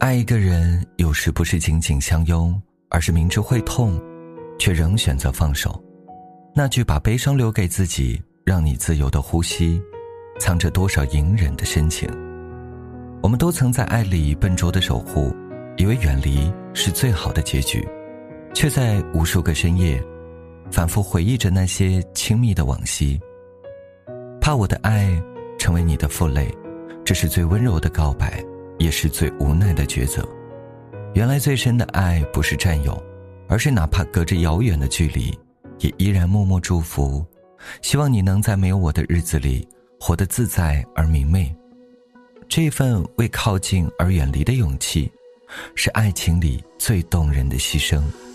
爱一个人有时不是紧紧相拥，而是明知会痛却仍选择放手。那句把悲伤留给自己，让你自由的呼吸，藏着多少隐忍的深情。我们都曾在爱里笨拙的守护，以为远离是最好的结局，却在无数个深夜反复回忆着那些亲密的往昔。怕我的爱成为你的负累，这是最温柔的告白，也是最无奈的抉择。原来最深的爱不是占有，而是哪怕隔着遥远的距离，也依然默默祝福，希望你能在没有我的日子里活得自在而明媚。这份为靠近而远离的勇气，是爱情里最动人的牺牲。